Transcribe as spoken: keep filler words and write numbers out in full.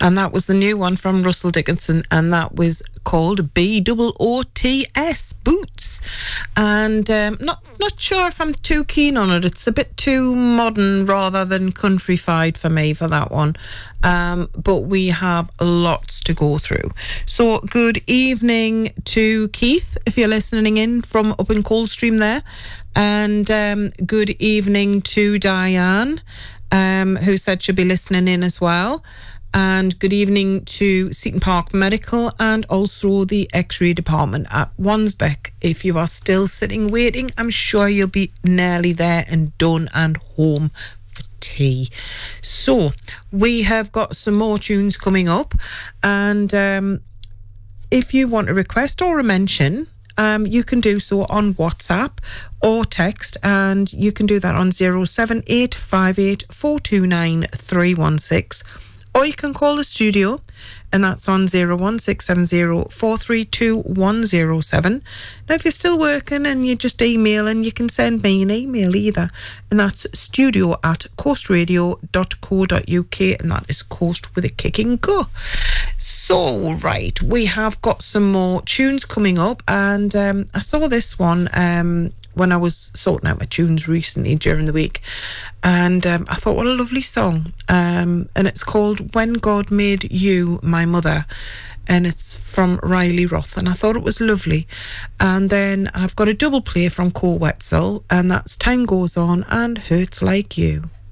And that was the new one from Russell Dickinson, and that was called B O O T S, Boots. And um, not not sure if I'm too keen on it. It's a bit too modern rather than countrified for me for that one. Um, but we have lots to go through. So good evening to Keith, if you're listening in from up in Coldstream there. And um, good evening to Diane, um, who said she'll be listening in as well. And good evening to Seaton Park Medical and also the X-ray department at Wansbeck. If you are still sitting waiting, I'm sure you'll be nearly there and done and home for tea. So we have got some more tunes coming up, and um, if you want a request or a mention, Um, you can do so on WhatsApp or text, and you can do that on zero seven eight five eight four two nine three one six. Or you can call the studio, and that's on zero one six seven zero four three two one zero seven. Now, if you're still working and you're just emailing, you can send me an email either, and that's studio at coastradio dot co dot uk, and that is Coast with a kicking go. So, right, we have got some more tunes coming up, and um, I saw this one um, when I was sorting out my tunes recently during the week, and um, I thought, what a lovely song, um, and it's called When God Made You My Mother, and it's from Riley Roth, and I thought it was lovely. And then I've got a double play from Cole Wetzel, and that's Time Goes On and Hurts Like You.